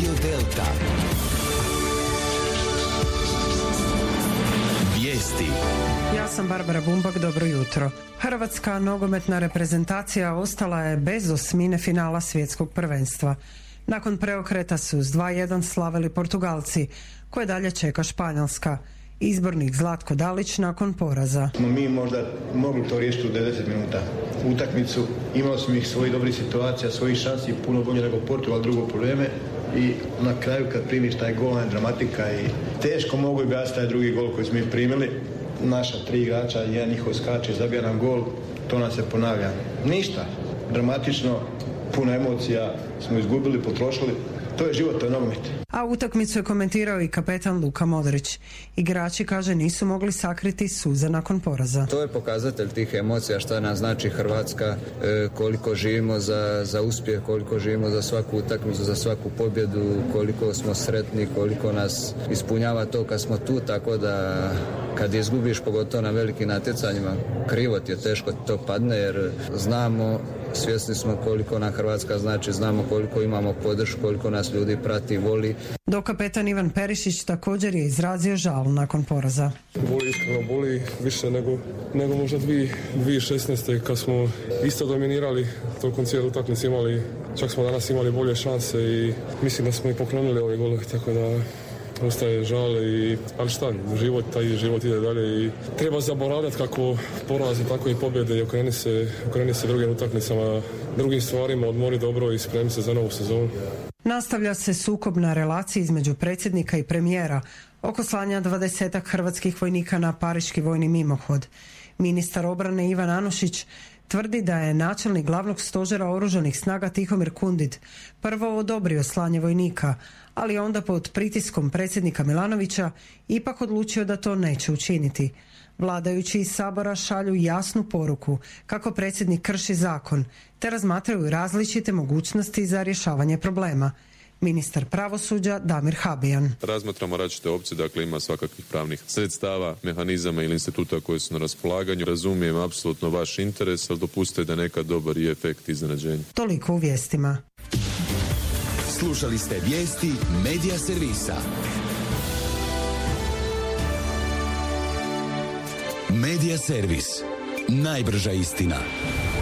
Radio Delta. Vijesti. Ja sam Barbara Bumbak, dobro jutro. Hrvatska nogometna reprezentacija ostala je bez osmine finala svjetskog prvenstva. Nakon preokreta su s 2:1 slavili Portugalci, koje dalje čeka Španjolska. Izbornik Zlatko Dalić nakon poraza. Mi možda mogli to riješiti u 90 minuta. Utakmicu, imali smo ih svojih dobrih situacija, svojih šansi puno bolje nego Portugal, drugo probleme. I na kraju kad primiš taj gol, je dramatika i teško mogu gasiti taj drugi gol koji smo mi primili. Naša 3 igrača, jedan njihov skače, zabija nam gol, to nam se ponavlja. Ništa, dramatično, puno emocija smo izgubili, potrošili. To je život, to je nogomet. A utakmicu je komentirao i kapetan Luka Modrić. Igrači, kaže, nisu mogli sakriti suze nakon poraza. To je pokazatelj tih emocija, šta nam znači Hrvatska, koliko živimo za uspjeh, koliko živimo za svaku utakmicu, za svaku pobjedu, koliko smo sretni, koliko nas ispunjava to kad smo tu, tako da kad izgubiš, pogotovo na velikim natjecanjima, krivo ti je, teško ti to padne, jer znamo, svjesni smo koliko nam Hrvatska znači, znamo koliko imamo podršku, koliko nas ljudi prati, voli. Dok kapetan Ivan Perišić također je izrazio žal nakon poraza. Boli, iskreno boli, više nego možda 2016. kad smo isto dominirali, tokom cijelu utakmicu imali, čak smo danas imali bolje šanse i mislim da smo i poklonili ove golove, tako da ostaje žal, ali šta, život ide dalje i treba zaboravljati kako poraze, tako i pobjede i okreni se drugim utakmicama, drugim stvarima, odmori dobro i spremi se za novu sezonu. Nastavlja se sukob na relaciji između predsjednika i premijera oko slanja 20-ak hrvatskih vojnika na Pariški vojni mimohod. Ministar obrane Ivan Anušić tvrdi da je načelnik glavnog stožera oružanih snaga Tihomir Kundit prvo odobrio slanje vojnika, ali onda pod pritiskom predsjednika Milanovića ipak odlučio da to neće učiniti. Vladajući iz Sabora šalju jasnu poruku kako predsjednik krši zakon, te razmatraju različite mogućnosti za rješavanje problema. Ministar pravosuđa Damir Habijan. Razmatramo različite opcije, dakle ima svakakvih pravnih sredstava, mehanizama ili instituta koji su na raspolaganju. Razumijem apsolutno vaš interes, ali dopustite da nekad dobar i efekt iznenađenja. Toliko u vijestima. Slušali ste vijesti Medija servisa. Medija servis. Najbrža istina.